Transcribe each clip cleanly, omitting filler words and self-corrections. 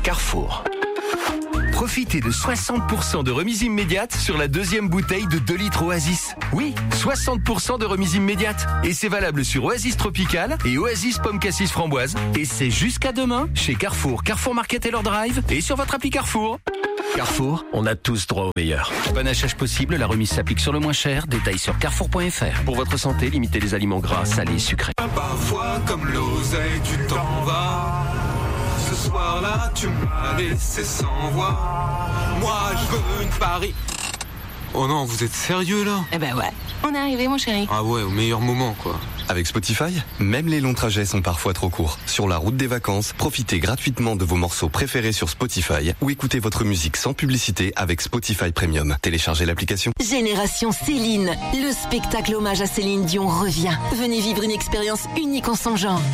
Carrefour. Profitez de 60% de remise immédiate sur la deuxième bouteille de 2 litres Oasis. Oui, 60% de remise immédiate. Et c'est valable sur Oasis Tropical et Oasis Pomme Cassis Framboise. Et c'est jusqu'à demain chez Carrefour, Carrefour Market et leur Drive et sur votre appli Carrefour. Carrefour, on a tous droit au meilleur. Panachage possible, la remise s'applique sur le moins cher. Détails sur carrefour.fr. Pour votre santé, limitez les aliments gras, salés et sucrés. Parfois, comme l'oseille, tu t'en vas. Ce soir-là, tu m'as laissé sans voix. Moi, je veux une Paris. Oh non, vous êtes sérieux là? Eh ben ouais, on est arrivé mon chéri. Ah ouais, au meilleur moment quoi. Avec Spotify, même les longs trajets sont parfois trop courts. Sur la route des vacances, profitez gratuitement de vos morceaux préférés sur Spotify ou écoutez votre musique sans publicité avec Spotify Premium. Téléchargez l'application. Génération Céline, le spectacle hommage à Céline Dion revient. Venez vivre une expérience unique en son genre.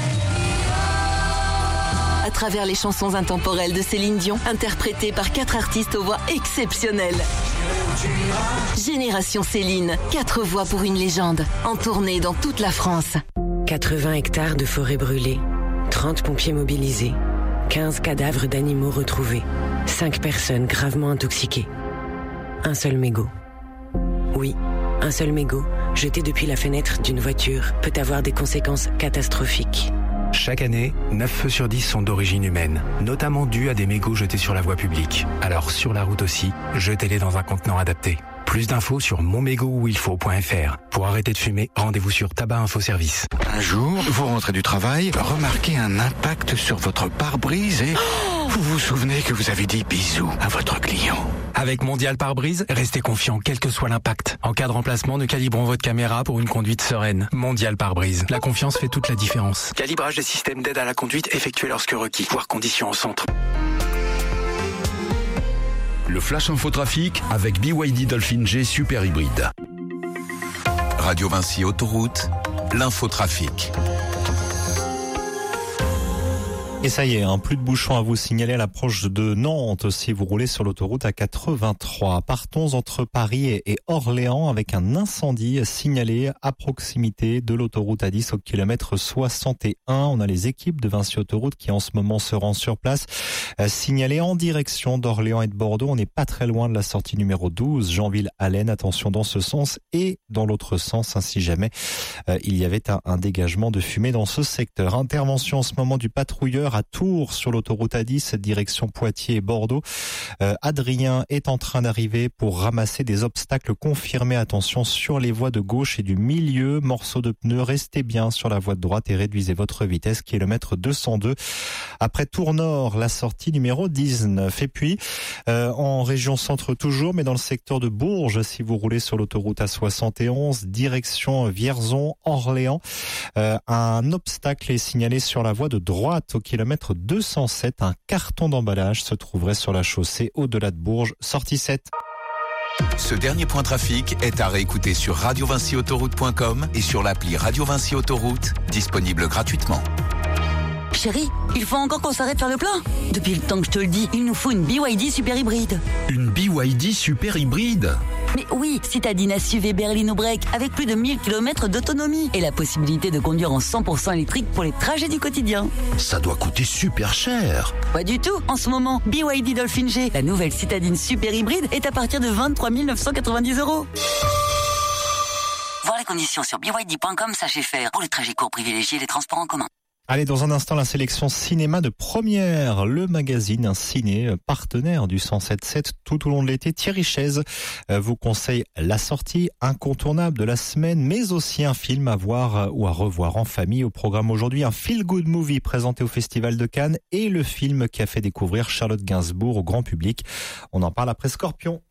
À travers les chansons intemporelles de Céline Dion, interprétées par 4 artistes aux voix exceptionnelles. Génération Céline, 4 voix pour une légende, en tournée dans toute la France. 80 hectares de forêt brûlée, 30 pompiers mobilisés, 15 cadavres d'animaux retrouvés, 5 personnes gravement intoxiquées. Un seul mégot. Oui, un seul mégot, jeté depuis la fenêtre d'une voiture, peut avoir des conséquences catastrophiques. Chaque année, 9 feux sur 10 sont d'origine humaine, notamment dus à des mégots jetés sur la voie publique. Alors sur la route aussi, jetez-les dans un contenant adapté. Plus d'infos sur monmégotuilfaut.fr. Pour arrêter de fumer, rendez-vous sur Tabac Info Service. Un jour, vous rentrez du travail, remarquez un impact sur votre pare-brise et vous vous souvenez que vous avez dit bisous à votre client. Avec Mondial Pare-Brise, restez confiant quel que soit l'impact. En cas de remplacement, nous calibrons votre caméra pour une conduite sereine. Mondial Pare-Brise. La confiance fait toute la différence. Calibrage des systèmes d'aide à la conduite effectué lorsque requis. Voir conditions au centre. Le Flash Infotrafic avec BYD Dolphin G Super Hybride. Radio Vinci Autoroute, l'infotrafic. Et ça y est, plus de bouchons à vous signaler à l'approche de Nantes si vous roulez sur l'autoroute A83. Partons entre Paris et Orléans avec un incendie signalé à proximité de l'autoroute A10 au kilomètre 61. On a les équipes de Vinci Autoroute qui en ce moment se rendent sur place, signalé en direction d'Orléans et de Bordeaux. On n'est pas très loin de la sortie numéro 12, Jeanville-Allen. Attention dans ce sens et dans l'autre sens, si jamais il y avait un dégagement de fumée dans ce secteur. Intervention en ce moment du patrouilleur à Tours sur l'autoroute A10, direction Poitiers et Bordeaux. Adrien est en train d'arriver pour ramasser des obstacles confirmés. Attention sur les voies de gauche et du milieu. Morceaux de pneus, restez bien sur la voie de droite et réduisez votre vitesse. Kilomètre 202. Après Tours Nord, la sortie numéro 19. Et puis, en région centre toujours, mais dans le secteur de Bourges, si vous roulez sur l'autoroute A71, direction Vierzon, Orléans, un obstacle est signalé sur la voie de droite au kilomètre 207. Un carton d'emballage se trouverait sur la chaussée au-delà de Bourges, sortie 7. Ce dernier point trafic est à réécouter sur radiovinciautoroute.com et sur l'appli Radio Vinci Autoroute, disponible gratuitement. Chérie, il faut encore qu'on s'arrête faire le plein. Depuis le temps que je te le dis, il nous faut une BYD super hybride. Une BYD super hybride? Mais oui, citadine SUV berline break avec plus de 1000 km d'autonomie et la possibilité de conduire en 100% électrique pour les trajets du quotidien. Ça doit coûter super cher. Pas du tout. En ce moment, BYD Dolphin G, la nouvelle citadine super hybride, est à partir de 23 990 €. Voir les conditions sur byd.com, sachez faire. Pour les trajets courts, privilégiez les transports en commun. Allez, dans un instant, la sélection cinéma de Première, le magazine, un ciné partenaire du 107.7 tout au long de l'été. Thierry Chaise vous conseille la sortie incontournable de la semaine, mais aussi un film à voir ou à revoir en famille. Au programme aujourd'hui, un feel-good movie présenté au Festival de Cannes et le film qui a fait découvrir Charlotte Gainsbourg au grand public. On en parle après Scorpion.